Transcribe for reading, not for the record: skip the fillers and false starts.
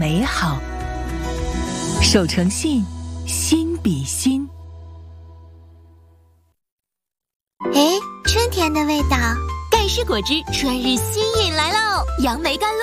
美好。守诚信，心比心。 哎，春天的味道，盖世果汁春日新饮来喽！杨梅甘露。